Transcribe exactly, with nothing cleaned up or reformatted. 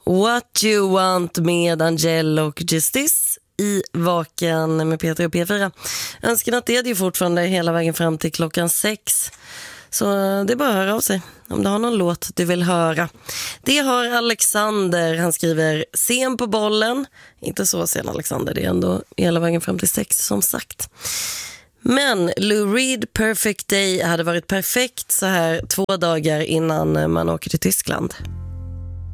What You Want med Angel och Justice i Vaken med Peter och P fyra. Önskenatt är det ju fortfarande hela vägen fram till klockan sex. Så det är bara att höra av sig om du har någon låt du vill höra. Det har Alexander, han skriver sen på bollen. Inte så sen Alexander, det är ändå hela vägen fram till sex som sagt. Men Lou Reed Perfect Day hade varit perfekt så här två dagar innan man åker till Tyskland.